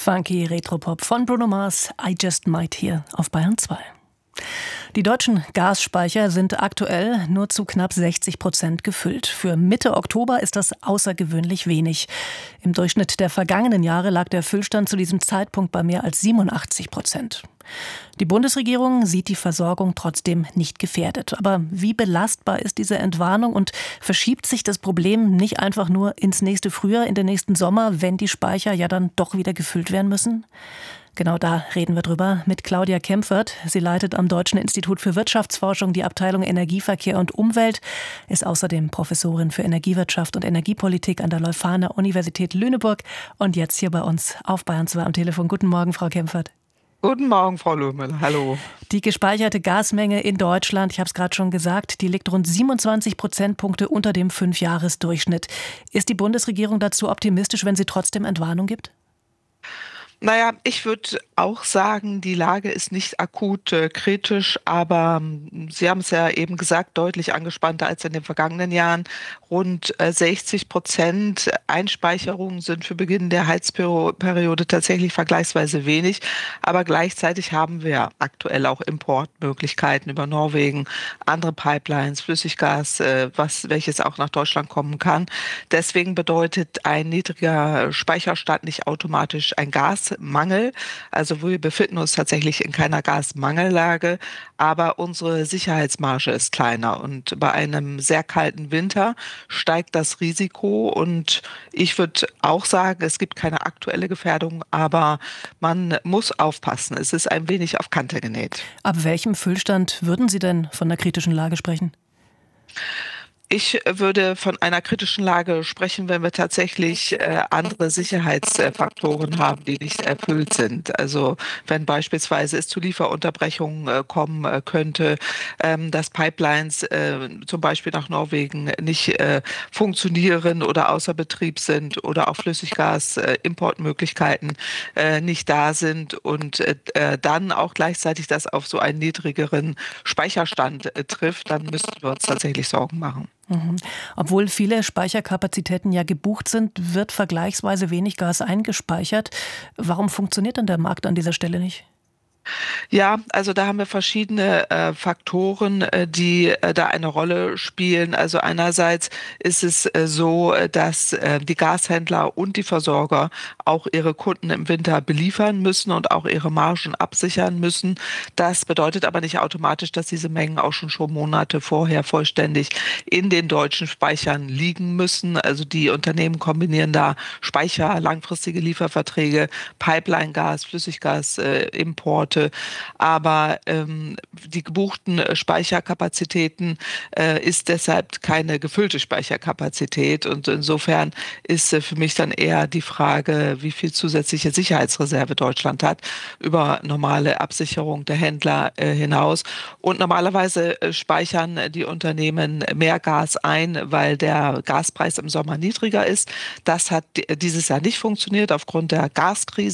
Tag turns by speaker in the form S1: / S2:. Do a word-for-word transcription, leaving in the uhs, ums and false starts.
S1: Funky Retropop von Bruno Mars, I Just Might hier auf Bayern zwei. Die deutschen Gasspeicher sind aktuell nur zu knapp sechzig Prozent gefüllt. Für Mitte Oktober ist das außergewöhnlich wenig. Im Durchschnitt der vergangenen Jahre lag der Füllstand zu diesem Zeitpunkt bei mehr als siebenundachtzig Prozent. Die Bundesregierung sieht die Versorgung trotzdem nicht gefährdet. Aber wie belastbar ist diese Entwarnung und verschiebt sich das Problem nicht einfach nur ins nächste Frühjahr, in den nächsten Sommer, wenn die Speicher ja dann doch wieder gefüllt werden müssen? Genau da reden wir drüber mit Claudia Kempfert. Sie leitet am Deutschen Institut für Wirtschaftsforschung die Abteilung Energieverkehr und Umwelt, ist außerdem Professorin für Energiewirtschaft und Energiepolitik an der Leuphana Universität Lüneburg und jetzt hier bei uns auf Bayern zwei am Telefon. Guten Morgen, Frau Kempfert.
S2: Guten Morgen, Frau Löhmel. Hallo.
S1: Die gespeicherte Gasmenge in Deutschland, ich habe es gerade schon gesagt, die liegt rund siebenundzwanzig Prozentpunkte unter dem Fünfjahresdurchschnitt. Ist die Bundesregierung dazu optimistisch, wenn sie trotzdem Entwarnung gibt?
S2: Naja, ich würde auch sagen, die Lage ist nicht akut äh, kritisch, aber ähm, Sie haben es ja eben gesagt, deutlich angespannter als in den vergangenen Jahren. Rund äh, sechzig Prozent Einspeicherungen sind für Beginn der Heizperiode tatsächlich vergleichsweise wenig, aber gleichzeitig haben wir aktuell auch Importmöglichkeiten über Norwegen, andere Pipelines, Flüssiggas, äh, was, welches auch nach Deutschland kommen kann. Deswegen bedeutet ein niedriger Speicherstand nicht automatisch ein Gas. Mangel. Also wir befinden uns tatsächlich in keiner Gasmangellage, aber unsere Sicherheitsmarge ist kleiner und bei einem sehr kalten Winter steigt das Risiko und ich würde auch sagen, es gibt keine aktuelle Gefährdung, aber man muss aufpassen. Es ist ein wenig auf Kante genäht.
S1: Ab welchem Füllstand würden Sie denn von der kritischen Lage sprechen?
S2: Ich würde von einer kritischen Lage sprechen, wenn wir tatsächlich äh, andere Sicherheitsfaktoren haben, die nicht erfüllt sind. Also wenn beispielsweise es zu Lieferunterbrechungen äh, kommen äh, könnte, ähm, dass Pipelines äh, zum Beispiel nach Norwegen nicht äh, funktionieren oder außer Betrieb sind oder auch Flüssiggas-Importmöglichkeiten äh, äh, nicht da sind und äh, dann auch gleichzeitig das auf so einen niedrigeren Speicherstand äh, trifft, dann müssten wir uns tatsächlich Sorgen machen.
S1: Mhm. Obwohl viele Speicherkapazitäten ja gebucht sind, wird vergleichsweise wenig Gas eingespeichert. Warum funktioniert denn der Markt an dieser Stelle nicht?
S2: Ja, also da haben wir verschiedene äh, Faktoren, äh, die äh, da eine Rolle spielen. Also einerseits ist es äh, so, dass äh, die Gashändler und die Versorger auch ihre Kunden im Winter beliefern müssen und auch ihre Margen absichern müssen. Das bedeutet aber nicht automatisch, dass diese Mengen auch schon schon Monate vorher vollständig in den deutschen Speichern liegen müssen. Also die Unternehmen kombinieren da Speicher, langfristige Lieferverträge, Pipeline-Gas, Flüssiggas, äh, Import. Aber ähm, die gebuchten äh, Speicherkapazitäten äh, ist deshalb keine gefüllte Speicherkapazität. Und insofern ist äh, für mich dann eher die Frage, wie viel zusätzliche Sicherheitsreserve Deutschland hat, über normale Absicherung der Händler äh, hinaus. Und normalerweise äh, speichern die Unternehmen mehr Gas ein, weil der Gaspreis im Sommer niedriger ist. Das hat dieses Jahr nicht funktioniert aufgrund der Gaskrise.